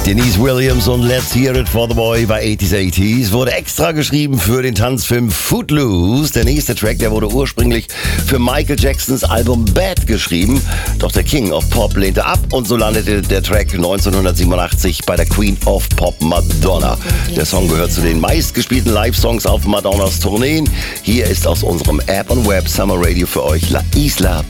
Denise Williams und Let's Hear It for the Boy bei 80s wurde extra geschrieben für den Tanzfilm Footloose. Der nächste Track, der wurde ursprünglich für Michael Jacksons Album Bad geschrieben. Doch der King of Pop lehnte ab und so landete der Track 1987 bei der Queen of Pop Madonna. Der Song gehört zu den meistgespielten Live-Songs auf Madonnas Tourneen. Hier ist aus unserem App und Web Summer Radio für euch La Isla